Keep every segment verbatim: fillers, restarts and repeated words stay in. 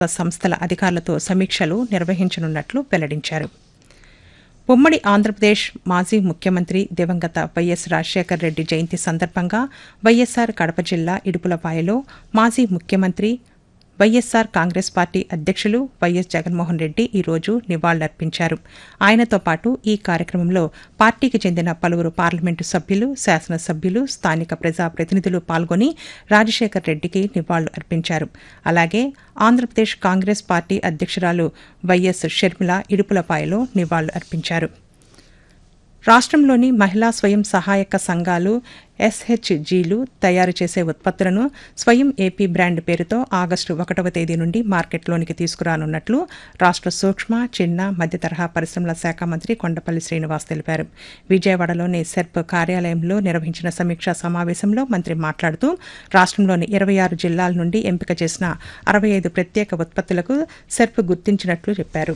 సంస్థల అధికారులతో సమీక్షలు నిర్వహించనున్నట్లు వెల్లడించారు. ఉమ్మడి ఆంధ్రప్రదేశ్ మాజీ ముఖ్యమంత్రి దివంగత వైఎస్ రాజశేఖర రెడ్డి జయంతి సందర్భంగా వైఎస్సార్ కడప జిల్లా ఇడుపులపాయలో మాజీ ముఖ్యమంత్రి వైఎస్సార్ కాంగ్రెస్ పార్టీ అధ్యక్షులు వైఎస్ జగన్మోహన్ రెడ్డి ఈరోజు నివాళులర్పించారు. ఆయనతో పాటు ఈ కార్యక్రమంలో పార్టీకి చెందిన పలువురు పార్లమెంటు సభ్యులు, శాసనసభ్యులు, స్థానిక ప్రజాప్రతినిధులు పాల్గొని రాజశేఖర్ రెడ్డికి నివాళులు అర్పించారు. అలాగే ఆంధ్రప్రదేశ్ కాంగ్రెస్ పార్టీ అధ్యక్షురాలు వైఎస్ షర్మిల ఇడుపులపాయలో నివాళులు అర్పించారు. రాష్ట్రంలోని మహిళా స్వయం సహాయక సంఘాలు ఎస్హెచ్జీలు తయారు చేసే ఉత్పత్తులను స్వయం ఏపీ బ్రాండ్ పేరుతో ఆగస్టు ఒకటవ తేదీ నుండి మార్కెట్లోనికి తీసుకురానున్నట్లు రాష్ట్ర సూక్ష్మ, చిన్న, మధ్య తరహా పరిశ్రమల శాఖ మంత్రి కొండపల్లి శ్రీనివాస్ తెలిపారు. విజయవాడలోని సెర్ప్ కార్యాలయంలో నిర్వహించిన సమీక్షా సమావేశంలో మంత్రి మాట్లాడుతూ రాష్ట్రంలోని ఇరవై ఆరు జిల్లాల నుండి ఎంపిక చేసిన అరవై ఐదు ప్రత్యేక ఉత్పత్తులకు సెర్ప్ గుర్తించినట్లు చెప్పారు.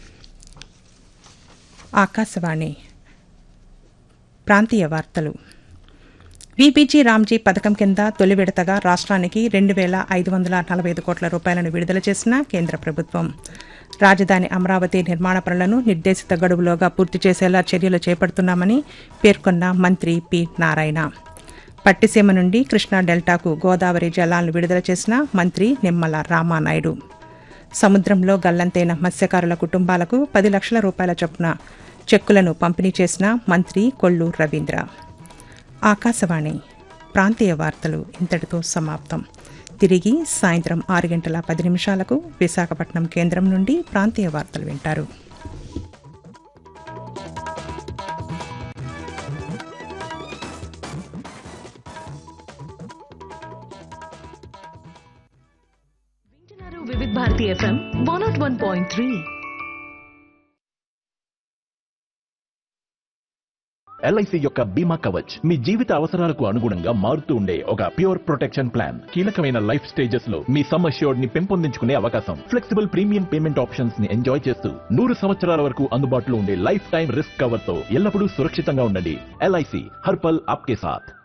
ఆకాశవాణి ప్రాంతీయ వార్తలు. వీబీజీ రామ్జీ పథకం కింద తొలి విడతగా రాష్ట్రానికి రెండు వేల ఐదు వందల నలభై ఐదు కోట్ల రూపాయలను విడుదల చేసిన కేంద్ర ప్రభుత్వం రాజధాని అమరావతి నిర్మాణ పనులను నిర్దేశిత గడువులోగా పూర్తి చేసేలా చర్యలు చేపడుతున్నామని పేర్కొన్న మంత్రి పి నారాయణ. పట్టిసీమ నుండి కృష్ణా డెల్టాకు గోదావరి జలాలను విడుదల చేసిన మంత్రి నిమ్మల రామానాయుడు. సముద్రంలో గల్లంతైన మత్స్యకారుల కుటుంబాలకు పది లక్షల రూపాయల చొప్పున చెక్కులను పంపిణీ చేసిన మంత్రి కొల్లు రవీంద్ర. ఆకాశవాణి ప్రాంతీయ వార్తలు ఇంతటితో సమాప్తం. తిరిగి సాయంత్రం ఆరు గంటల పది నిమిషాలకు విశాఖపట్నం కేంద్రం నుండి ప్రాంతీయ వార్తలు వింటారు. వివిధ Bharati FM one not one point three. LIC యొక్క బీమా కవచ్ మీ జీవిత అవసరాలకు అనుగుణంగా మారుతూ ఉండే ఒక ప్యూర్ ప్రొటెక్షన్ ప్లాన్. కీలకమైన లైఫ్ స్టేజెస్ లో మీ సమ్ అష్యూర్డ్ ని పెంపొందించుకునే అవకాశం, ఫ్లెక్సిబుల్ ప్రీమియం పేమెంట్ ఆప్షన్స్ ని ఎంజాయ్ చేస్తూ నూరు సంవత్సరాల వరకు అందుబాటులో ఉండే లైఫ్ టైం రిస్క్ కవర్ తో ఎల్లప్పుడూ సురక్షితంగా ఉండండి. ఎల్ఐసి హర్పల్ ఆప్కే సాథ్.